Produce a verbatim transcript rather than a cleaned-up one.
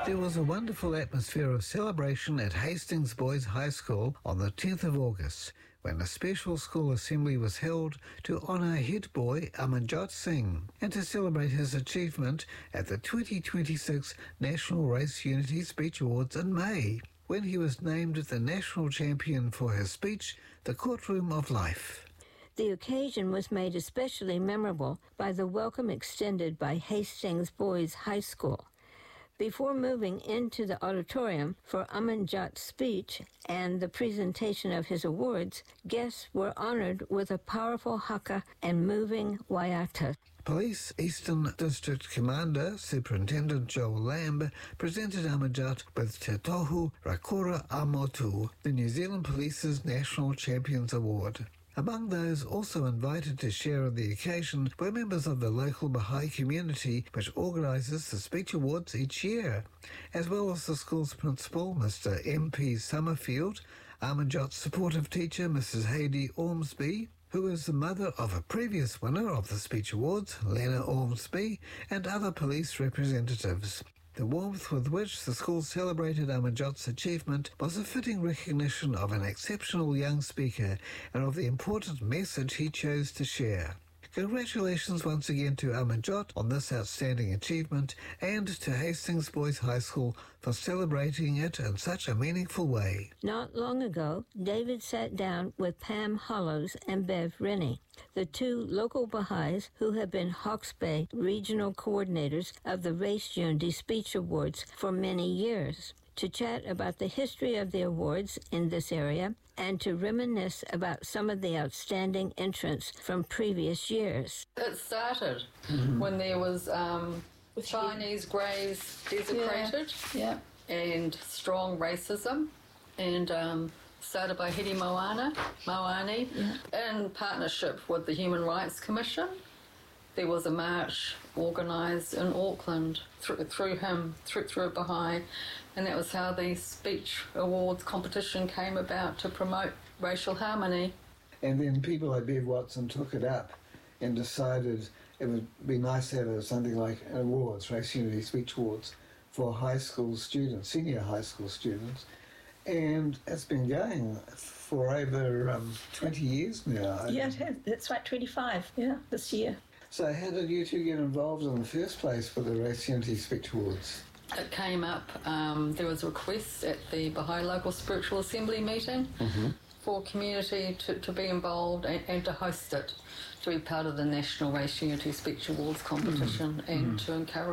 There was a wonderful atmosphere of celebration at Hastings Boys High School on the tenth of August, when a special school assembly was held to honour head boy Amanjot Singh and to celebrate his achievement at the twenty twenty-six National Race Unity Speech Awards in May, when he was named the national champion for his speech, The Courtroom of Life. The occasion was made especially memorable by the welcome extended by Hastings Boys High School. Before moving into the auditorium for Amanjot's speech and the presentation of his awards, guests were honored with a powerful haka and moving waiata. Police Eastern District Commander Superintendent Joel Lamb presented Amanjot with Te Tohu Rakura Amotu, the New Zealand Police's National Champions Award. Among those also invited to share on the occasion were members of the local Baha'i community which organises the Speech Awards each year, as well as the school's principal, Mister M P Summerfield, Amanjot's supportive teacher, Missus Haydee Ormsby, who is the mother of a previous winner of the Speech Awards, Lena Ormsby, and other police representatives. The warmth with which the school celebrated Amanjot's achievement was a fitting recognition of an exceptional young speaker and of the important message he chose to share. Congratulations once again to Amanjot on this outstanding achievement and to Hastings Boys High School for celebrating it in such a meaningful way. Not long ago, David sat down with Pam Hollows and Bev Rennie, the two local Baha'is who have been Hawke's Bay regional coordinators of the Race Unity Speech Awards for many years, to chat about the history of the awards in this area and to reminisce about some of the outstanding entrants from previous years. It started mm-hmm. when there was um, Chinese graves desecrated yeah. Yeah. and strong racism, and um, started by Hiri Moana, Moani yeah. in partnership with the Human Rights Commission. There was a march organised in Auckland through, through him, through, through Baha'i, and that was how the Speech Awards competition came about, to promote racial harmony. And then people like Bev Watson took it up and decided it would be nice to have something like awards, Race Unity Speech Awards, for high school students, senior high school students. And it's been going for over um, twenty years now. Yeah, it has. It's like twenty-five, yeah, this year. So how did you two get involved in the first place for the Race Unity Speech Awards? It came up, um, there was a request at the Baha'i Local Spiritual Assembly meeting mm-hmm. for community to, to be involved and, and to host it, to be part of the National Race Unity Speech Awards competition mm-hmm. and mm-hmm. to encourage